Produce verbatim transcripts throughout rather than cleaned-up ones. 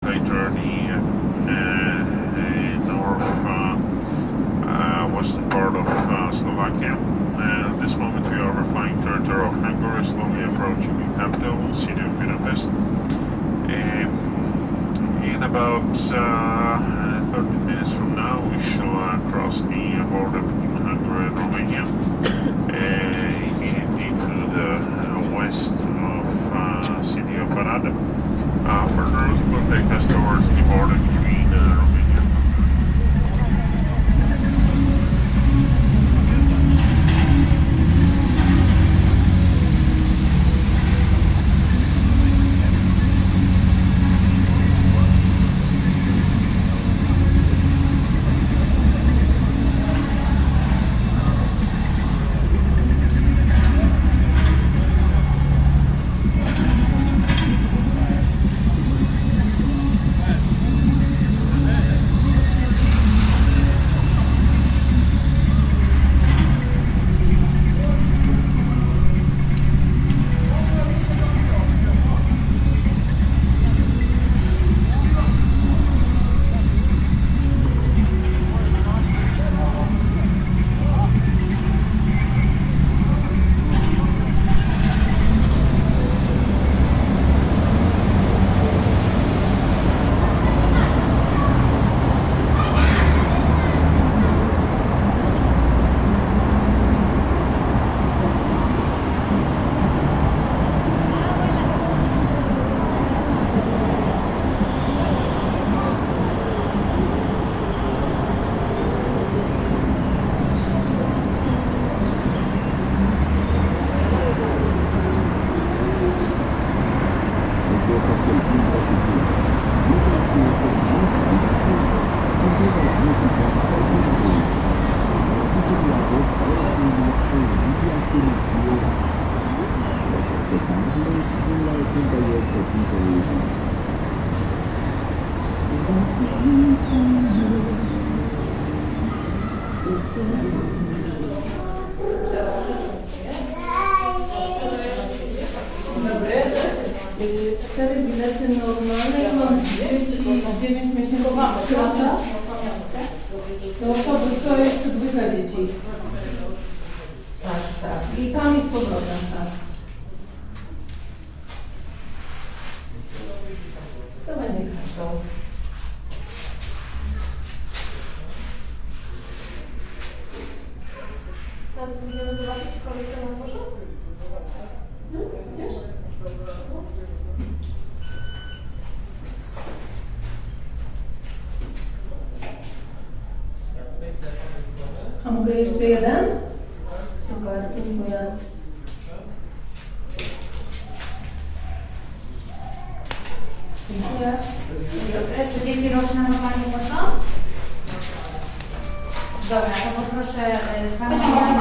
later the uh, uh, north uh, uh, western part of uh, Slovakia. Uh, at this moment we are flying territory of Hungary, slowly approaching the capital, city of Budapest. Um, in about uh, thirty minutes from now we shall uh, cross the border between Hungary and Romania uh, into the uh, west of uh, city of Arad. Uh, further it will take us towards the border between uh, Romania. Cztery bilety normalne i mam dziewięć miesięcy strata. To osoby, to jeszcze dwójka dzieci. Tak, tak. I tam jest powrotem, tak. To będzie kartą. Tam będziemy zobaczyć kolejkę na dworze? Widzisz? A mogę jeszcze jeden? Super, dziękuję. Dziękuję. Czy dzieci roczne ma Pani mocno? Dobra, to poproszę Pani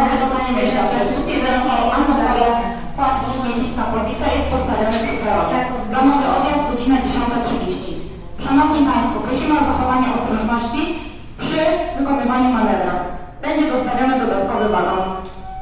Płatność miesięczna Polwica jest postawiony przy peronie. Domowy odjazd godzina dziesiąta trzydzieści. Szanowni Państwo, prosimy o zachowanie ostrożności przy wykonywaniu manewra. Będzie dostawiony dodatkowy wagon.